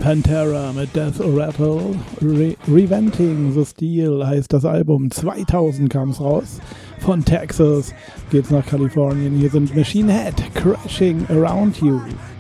Pantera mit Death Rattle. Reventing the Steel heißt das Album. 2000 kam es raus. Von Texas geht's nach Kalifornien. Hier sind Machine Head, Crashing Around You.